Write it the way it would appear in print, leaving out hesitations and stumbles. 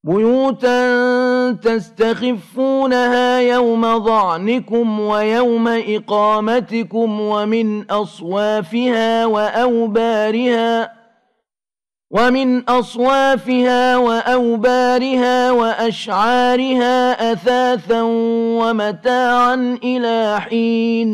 بيوتا تستخفونها يوم ظعنكم ويوم إقامتكم ومن أصوافها وأوبارها وأشعارها أثاثا ومتاعا إلى حين